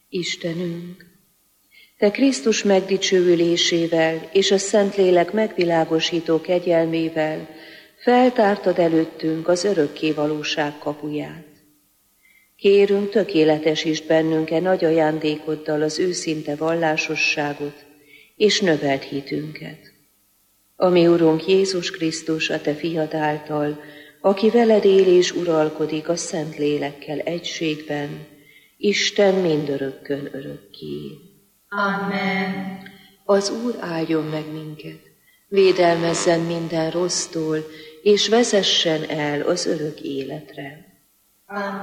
Istenünk, Te Krisztus megdicsőülésével és a Szentlélek megvilágosító kegyelmével feltártad előttünk az örökké valóság kapuját. Kérünk, tökéletesítsd bennünk nagy ajándékoddal az őszinte vallásosságot és növeld hitünket. Ami Urunk Jézus Krisztus, a Te Fiad által, aki veled él és uralkodik a Szentlélekkel egységben, Isten mindörökkön örökké. Amen. Az Úr áldjon meg minket, védelmezzen minden rossztól, és vezessen el az örök életre. Amen.